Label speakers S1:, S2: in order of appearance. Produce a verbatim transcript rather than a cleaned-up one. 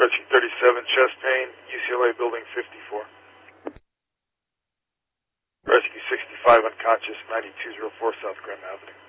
S1: Rescue thirty-seven, chest pain, U C L A building fifty-four. Rescue sixty-five, unconscious, ninety-two oh four South Graham Avenue.